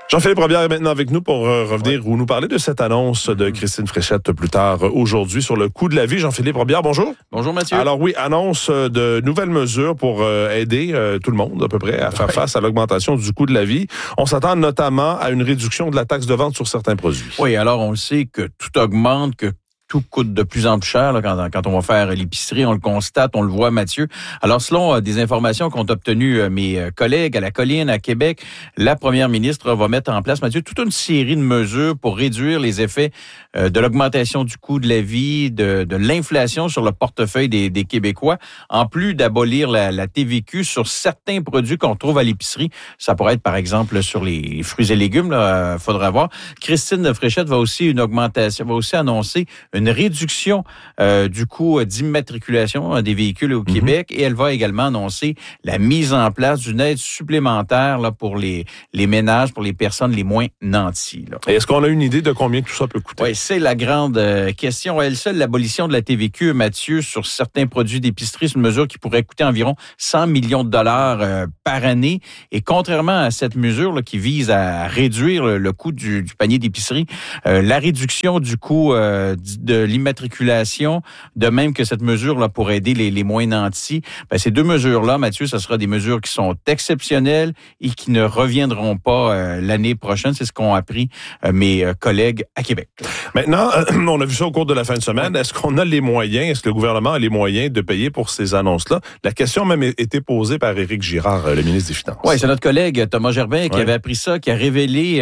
Jean-Philippe Robillard est maintenant avec nous pour revenir ou nous parler de cette annonce de Christine Fréchette plus tard aujourd'hui sur le coût de la vie. Jean-Philippe Robillard, bonjour. Bonjour Mathieu. Alors oui, annonce de nouvelles mesures pour aider tout le monde à peu près à faire face à l'augmentation du coût de la vie. On s'attend notamment à une réduction de la taxe de vente sur certains produits. Oui, alors on le sait que tout augmente, que tout coûte de plus en plus cher là, quand on va faire l'épicerie, on le constate, on le voit, Mathieu. Alors, selon des informations qu'ont obtenues mes collègues à la Colline, à Québec, la première ministre va mettre en place, Mathieu, toute une série de mesures pour réduire les effets de l'augmentation du coût de la vie, de l'inflation sur le portefeuille des Québécois, en plus d'abolir la TVQ sur certains produits qu'on trouve à l'épicerie. Ça pourrait être, par exemple, sur les fruits et légumes, là, faudra voir. Christine Fréchette va aussi annoncer une réduction du coût d'immatriculation des véhicules au Québec et elle va également annoncer la mise en place d'une aide supplémentaire là, pour les ménages, pour les personnes les moins nanties. Là. Et est-ce qu'on a une idée de combien tout ça peut coûter? Oui, c'est la grande question. À elle seule, l'abolition de la TVQ, Mathieu, sur certains produits d'épicerie, c'est une mesure qui pourrait coûter environ 100 millions de dollars par année. Et contrairement à cette mesure là, qui vise à réduire le coût du panier d'épicerie, la réduction du coût de l'immatriculation, de même que cette mesure-là pour aider les moins nantis, ces deux mesures-là, Mathieu, ce sera des mesures qui sont exceptionnelles et qui ne reviendront pas l'année prochaine. C'est ce qu'ont appris mes collègues à Québec. Maintenant, on a vu ça au cours de la fin de semaine. Est-ce qu'on a les moyens, est-ce que le gouvernement a les moyens de payer pour ces annonces-là? La question a même été posée par Éric Girard, le ministre des Finances. Oui, c'est notre collègue Thomas Gerbin qui avait appris ça, qui a révélé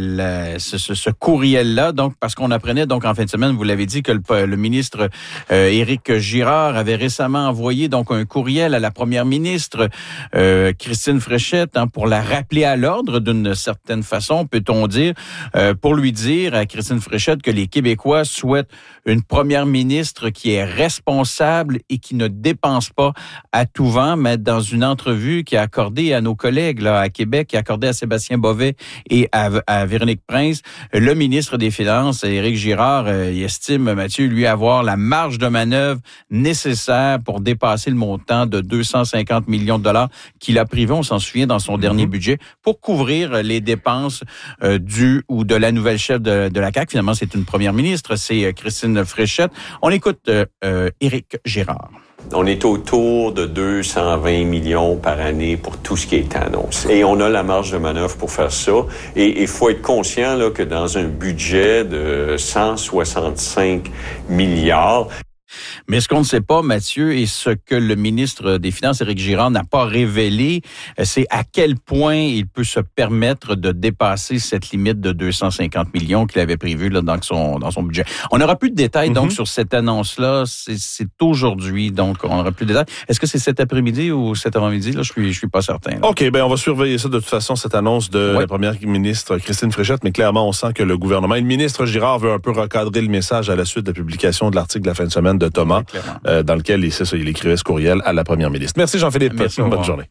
ce courriel-là. Donc, parce qu'on apprenait donc en fin de semaine, vous l'avez dit, que le ministre Éric Girard avait récemment envoyé donc un courriel à la première ministre Christine Fréchette pour la rappeler à l'ordre d'une certaine façon, peut-on dire, pour lui dire à Christine Fréchette que les Québécois souhaitent une première ministre qui est responsable et qui ne dépense pas à tout vent, mais dans une entrevue qui a accordée à nos collègues là, à Québec, qui a accordée à Sébastien Bovet et à Véronique Prince, le ministre des Finances, Éric Girard, il estime, Mathieu, lui avoir la marge de manœuvre nécessaire pour dépasser le montant de 250 millions de dollars qu'il a privé, on s'en souvient, dans son dernier budget, pour couvrir les dépenses du ou de la nouvelle chef de la CAQ. Finalement, c'est une première ministre, c'est Christine Fréchette. On écoute Éric Girard. On est autour de 220 millions par année pour tout ce qui est annoncé. Et on a la marge de manœuvre pour faire ça. Et il faut être conscient là, que dans un budget de 165 milliards... Mais ce qu'on ne sait pas, Mathieu, et ce que le ministre des Finances, Éric Girard, n'a pas révélé, c'est à quel point il peut se permettre de dépasser cette limite de 250 millions qu'il avait prévue là, dans son budget. On n'aura plus de détails donc sur cette annonce-là. C'est aujourd'hui, donc on n'aura plus de détails. Est-ce que c'est cet après-midi ou cet avant-midi? Là, je suis pas certain. Là. OK, on va surveiller ça de toute façon, cette annonce de la première ministre Christine Fréchette, mais clairement, on sent que le gouvernement et le ministre Girard veut un peu recadrer le message à la suite de la publication de l'article de la fin de semaine de Thomas, dans lequel il écrivait ce courriel à la première ministre. Merci Jean-Philippe. Merci, bonne journée.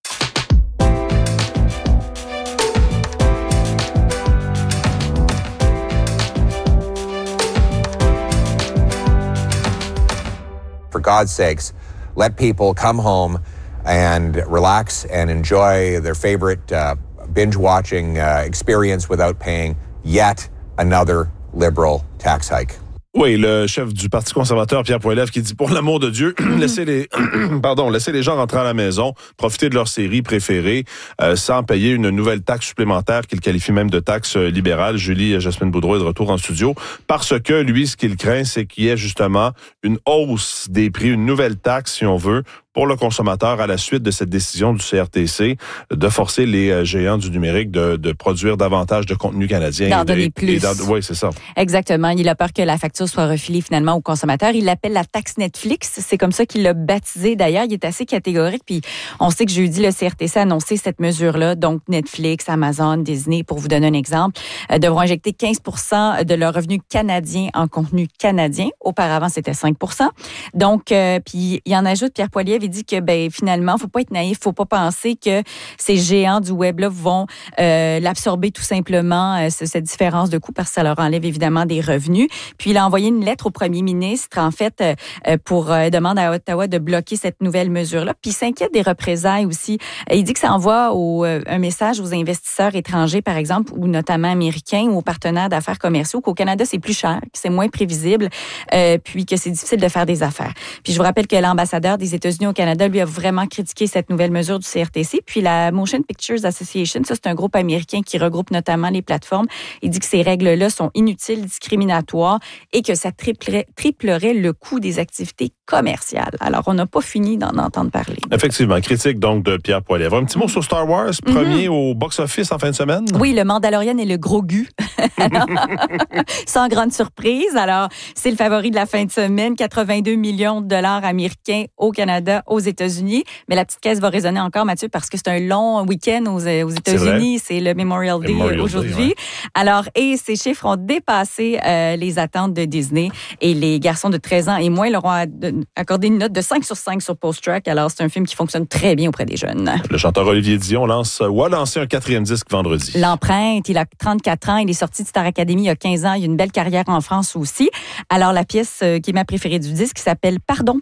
For God's sakes, let people come home and relax and enjoy their favorite binge-watching experience without paying yet another liberal tax hike. Oui, le chef du Parti conservateur, Pierre Poilievre, qui dit, pour l'amour de Dieu, laissez les gens rentrer à la maison, profiter de leur série préférée, sans payer une nouvelle taxe supplémentaire qu'il qualifie même de taxe libérale. Julie Jasmine Boudreau est de retour en studio, parce que lui, ce qu'il craint, c'est qu'il y ait justement une hausse des prix, une nouvelle taxe, si on veut, pour le consommateur à la suite de cette décision du CRTC de forcer les géants du numérique de produire davantage de contenu canadien. D'en donner plus. Oui, c'est ça. Exactement. Il a peur que la facture soit refilée finalement aux consommateurs. Il l'appelle la taxe Netflix. C'est comme ça qu'il l'a baptisé. D'ailleurs, il est assez catégorique. Puis on sait que jeudi, le CRTC a annoncé cette mesure-là. Donc, Netflix, Amazon, Disney, pour vous donner un exemple, devront injecter 15% de leurs revenus canadiens en contenu canadien. Auparavant, c'était 5%. Donc, puis il en ajoute, Pierre Poilievre, avait dit que finalement, faut pas être naïf, faut pas penser que ces géants du web là vont l'absorber tout simplement, cette différence de coût, parce que ça leur enlève évidemment des revenus. Puis il a envoyé une lettre au premier ministre, en fait, pour demander à Ottawa de bloquer cette nouvelle mesure-là. Puis il s'inquiète des représailles aussi. Il dit que ça envoie un message aux investisseurs étrangers, par exemple, ou notamment américains, ou aux partenaires d'affaires commerciaux, qu'au Canada, c'est plus cher, que c'est moins prévisible, puis que c'est difficile de faire des affaires. Puis je vous rappelle que l'ambassadeur des États-Unis au Canada, lui, a vraiment critiqué cette nouvelle mesure du CRTC. Puis la Motion Pictures Association, ça, c'est un groupe américain qui regroupe notamment les plateformes. Il dit que ces règles-là sont inutiles, discriminatoires et que ça triplerait le coût des activités commerciales. Alors, on n'a pas fini d'en entendre parler. Effectivement, critique donc de Pierre Poilievre. Un petit mot sur Star Wars, premier au box-office en fin de semaine. Oui, le Mandalorian est le gros gu. Alors, sans grande surprise. Alors, c'est le favori de la fin de semaine. 82 millions de dollars américains au Canada, aux États-Unis. Mais la petite caisse va résonner encore, Mathieu, parce que c'est un long week-end aux États-Unis. C'est le Memorial Day aujourd'hui. Ouais. Alors, et ces chiffres ont dépassé les attentes de Disney. Et les garçons de 13 ans et moins leur ont accordé une note de 5 sur 5 sur Post-Track. Alors, c'est un film qui fonctionne très bien auprès des jeunes. Le chanteur Olivier Dion a lancé un 4e disque vendredi. L'Empreinte, il a 34 ans. Il est sorti de Star Academy il y a 15 ans. Il a une belle carrière en France aussi. Alors, la pièce qui est ma préférée du disque s'appelle « Pardon, pardon ».